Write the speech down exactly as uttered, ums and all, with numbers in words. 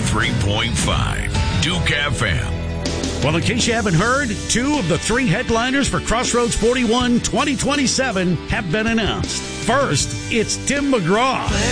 ninety-three point five Duke F M. Well, in case you haven't heard, two of the three headliners for Crossroads forty-one twenty twenty-seven have been announced. First, it's Tim McGraw.